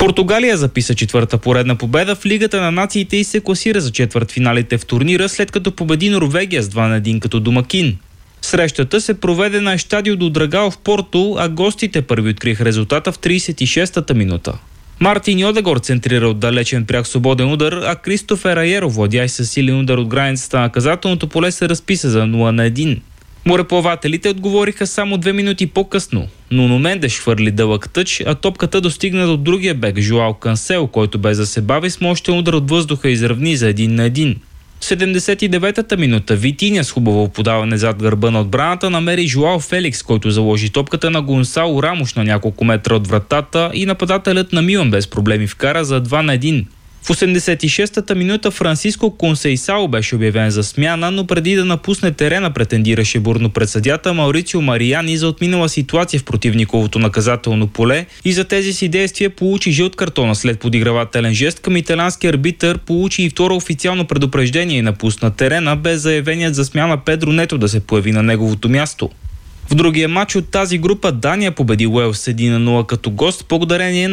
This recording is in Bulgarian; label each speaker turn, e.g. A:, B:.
A: Португалия записа четвърта поредна победа в Лигата на нациите и се класира за четвъртфиналите в турнира, след като победи Норвегия с 2-1 като домакин. Срещата се проведе на Естадио до Драгao в Порто, а гостите първи откриха резултата в 36-та минута. Мартин Одегорд центрира отдалечен пряк свободен удар, а Кристофер Айеро, владяй със силен удар от границата на наказателното поле, се разписа за 0-1. Мореплавателите отговориха само 2 минути по-късно. Нуно Мендеш хвърли дълъг тъч, а топката достигна до другия бек Жоао Кансело, който без да се бави с мощен удар от въздуха изравни за 1-1. В 79-та минута Витиня с хубаво подаване зад гърба на отбраната намери Жоао Феликс, който заложи топката на Гонсало Рамош на няколко метра от вратата и нападателят на Милан без проблеми вкара за 2-1. В 86-та минута Франциско Консейсао беше обявен за смяна, но преди да напусне терена претендираше бурно пред съдията Маурицио Мариани за отминала ситуация в противниковото наказателно поле и за тези си действия получи жълт картон, след подигравателен жест към италиански арбитър получи и второ официално предупреждение и напусна терена, без заявеният за смяна Педро Нето да се появи на неговото място. В другия матч от тази група Дания победи Уелс 1-0 като гост благодарение